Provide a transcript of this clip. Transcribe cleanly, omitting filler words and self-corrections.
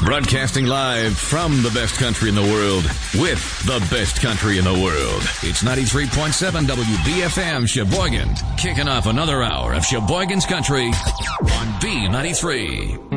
Broadcasting live from the best country in the world with the best country in the world. It's 93.7 WBFM Sheboygan, kicking off another hour of Sheboygan's Country on B93.